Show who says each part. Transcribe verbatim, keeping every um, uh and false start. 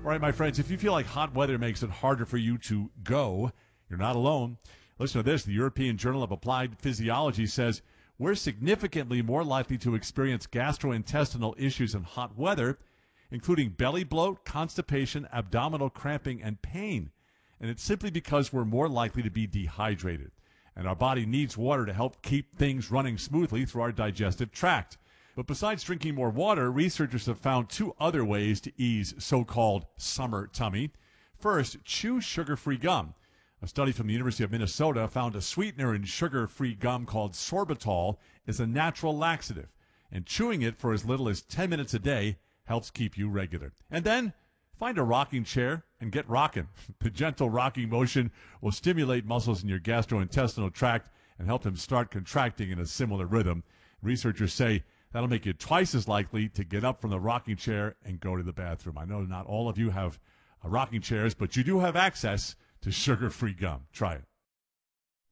Speaker 1: All right, my friends, if you feel like hot weather makes it harder for you to go, you're not alone. Listen to this. The European Journal of Applied Physiology says we're significantly more likely to experience gastrointestinal issues in hot weather, including belly bloat, constipation, abdominal cramping, and pain. And it's simply because we're more likely to be dehydrated. And our body needs water to help keep things running smoothly through our digestive tract. But besides drinking more water, researchers have found two other ways to ease so-called summer tummy. First, chew sugar-free gum. A study from the University of Minnesota found a sweetener in sugar-free gum called sorbitol is a natural laxative, and chewing it for as little as ten minutes a day helps keep you regular. And then, find a rocking chair and get rocking. The gentle rocking motion will stimulate muscles in your gastrointestinal tract and help them start contracting in a similar rhythm. Researchers say that'll make you twice as likely to get up from the rocking chair and go to the bathroom. I know not all of you have uh, rocking chairs, but you do have access to sugar-free gum. Try it.